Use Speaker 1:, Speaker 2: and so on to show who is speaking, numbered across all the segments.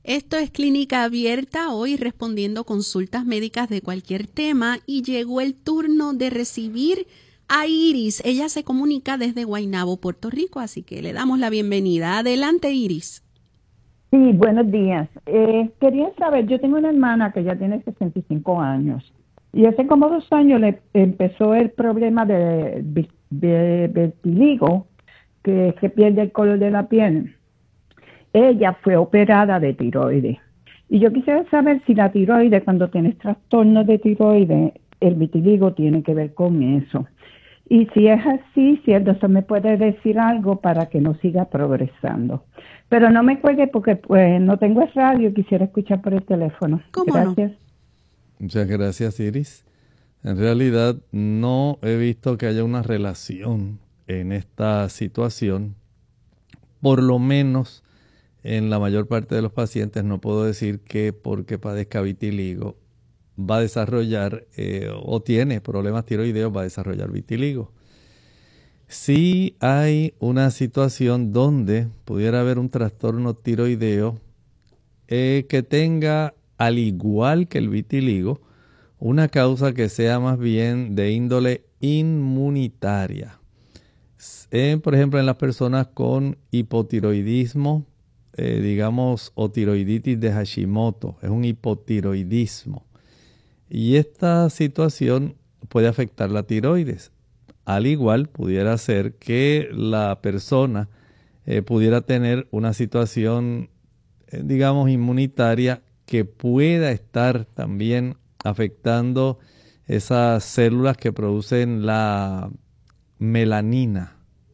Speaker 1: Esto es Clínica Abierta, hoy respondiendo consultas médicas de cualquier tema, y llegó el turno de recibir a Iris. Ella se comunica desde Guaynabo, Puerto Rico, así que le damos la bienvenida. Adelante, Iris.
Speaker 2: Sí, buenos días. Quería saber, yo tengo una hermana que ya tiene 65 años y hace como 2 años le empezó el problema de vitiligo, que pierde el color de la piel. Ella fue operada de tiroides y yo quisiera saber si la tiroides, cuando tienes trastornos de tiroides, el vitiligo tiene que ver con eso. Y si es así, si el doctor me puede decir algo para que no siga progresando. Pero no me cuelgue porque pues no tengo el radio, quisiera escuchar por el teléfono.
Speaker 1: ¿Cómo
Speaker 2: Gracias.
Speaker 1: no?
Speaker 3: Muchas gracias, Iris. En realidad no he visto que haya una relación en esta situación. Por lo menos en la mayor parte de los pacientes no puedo decir que porque padezca vitiligo va a desarrollar o tiene problemas tiroideos va a desarrollar vitiligo. Sí hay una situación donde pudiera haber un trastorno tiroideo que tenga, al igual que el vitiligo, una causa que sea más bien de índole inmunitaria. Por ejemplo, en las personas con hipotiroidismo, digamos, o tiroiditis de Hashimoto, es un hipotiroidismo. Y esta situación puede afectar la tiroides. Al igual, pudiera ser que la persona pudiera tener una situación, digamos, inmunitaria que pueda estar también afectando esas células que producen la melanina,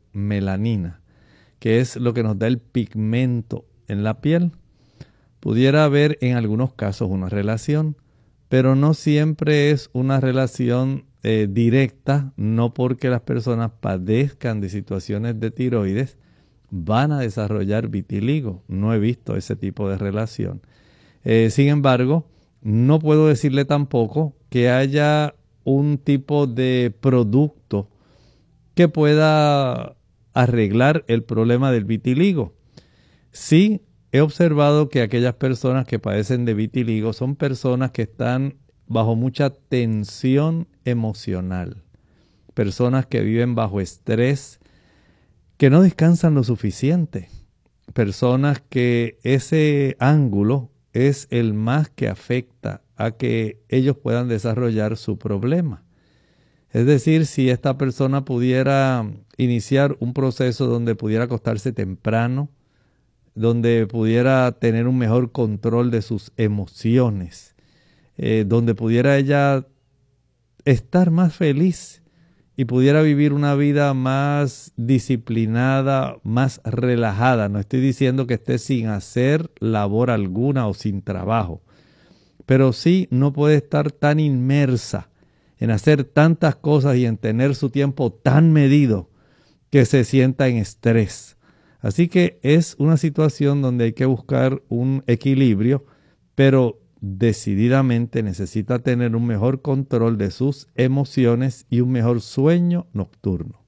Speaker 3: que es lo que nos da el pigmento en la piel. Pudiera haber en algunos casos una relación, pero no siempre es una relación directa, no porque las personas padezcan de situaciones de tiroides van a desarrollar vitiligo. No he visto ese tipo de relación. Sin embargo, no puedo decirle tampoco que haya un tipo de producto que pueda arreglar el problema del vitiligo. Sí, he observado que aquellas personas que padecen de vitiligo son personas que están bajo mucha tensión emocional, personas que viven bajo estrés, que no descansan lo suficiente, personas que ese ángulo es el más que afecta a que ellos puedan desarrollar su problema. Es decir, si esta persona pudiera iniciar un proceso donde pudiera acostarse temprano, donde pudiera tener un mejor control de sus emociones, donde pudiera ella estar más feliz y pudiera vivir una vida más disciplinada, más relajada. No estoy diciendo que esté sin hacer labor alguna o sin trabajo, pero sí no puede estar tan inmersa en hacer tantas cosas y en tener su tiempo tan medido que se sienta en estrés. Así que es una situación donde hay que buscar un equilibrio, pero decididamente necesita tener un mejor control de sus emociones y un mejor sueño nocturno.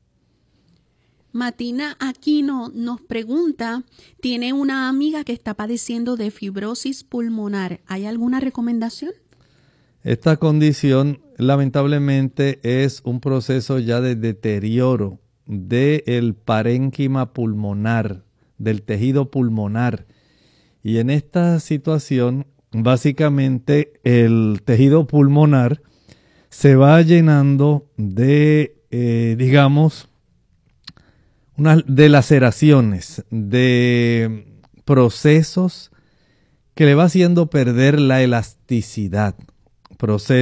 Speaker 1: Matina Aquino nos pregunta, tiene una amiga que está padeciendo de fibrosis pulmonar. ¿Hay alguna recomendación?
Speaker 3: Esta condición lamentablemente es un proceso ya de deterioro del parénquima pulmonar, del tejido pulmonar. Y en esta situación, básicamente el tejido pulmonar se va llenando de, digamos, de laceraciones, de procesos que le va haciendo perder la elasticidad, procesos